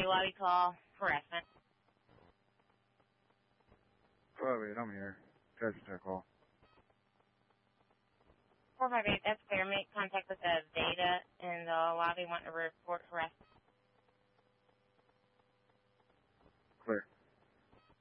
458 lobby call, harassment. 408, I'm here. Guys, a call. 458, that's clear. Make contact with the Veda in the lobby. Want to report harassment. Clear.